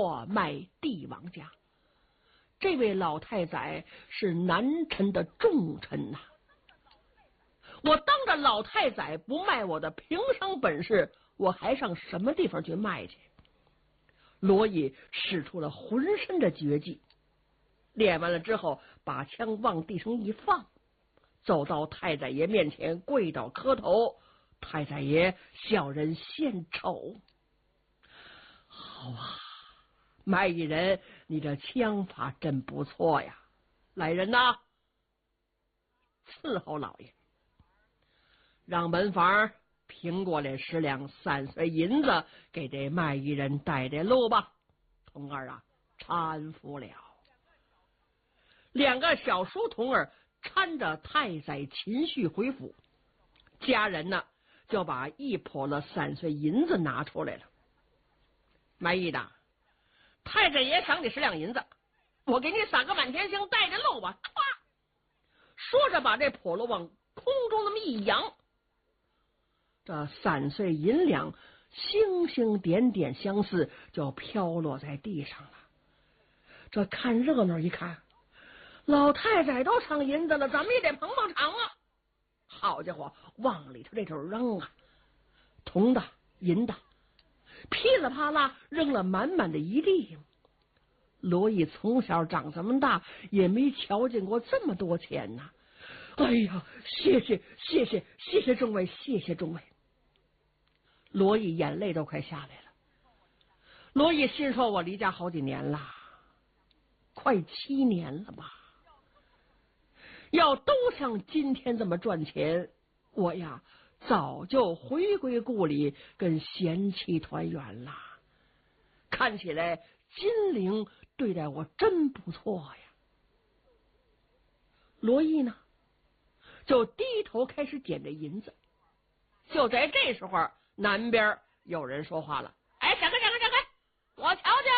我卖帝王家。这位老太宰是南臣的重臣呐，我当着老太宰不卖我的平生本事，我还上什么地方去卖去？罗毅使出了浑身的绝技，练完了之后，把枪往地上一放，走到太宰爷面前，跪倒磕头。太宰爷笑人献丑：“好啊，卖艺人，你这枪法真不错呀！来人呐，伺候老爷，让门房平过来10两3岁银子，给这卖艺人带带路吧。童儿啊，搀扶了。”2个小书童儿搀着太宰秦旭回府，家人呢就把1笸了3岁银子拿出来了。卖艺的，太宰爷赏你10两银子，我给你撒个满天星，带着路吧。唰，说着把这笸箩往空中那么一扬，这3岁银两星星点点相似，就飘落在地上了。这看热闹一看，老太宰都赏银子了，咱们也得捧捧场啊！好家伙，往里头这头扔啊，铜的银的，噼里啪啦扔了满满的一地。罗毅从小长这么大，也没瞧见过这么多钱呐！哎呀，谢谢众位，谢谢众位！罗毅眼泪都快下来了。罗毅心说：“我离家好几年了，快7年了吧？要都像今天这么赚钱，我呀早就回归故里，跟贤妻团圆了。看起来金陵对待我真不错呀。”罗毅呢，就低头开始捡这银子。就在这时候，南边有人说话了：“哎，闪开！我瞧见